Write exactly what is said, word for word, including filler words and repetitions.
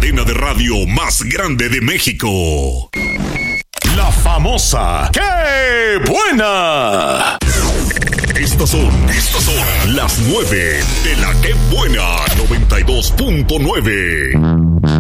cadena de radio más grande de México. La famosa ¡Qué buena! Estos son, estos son las nueve de la ¡Qué buena! noventa y dos punto nueve.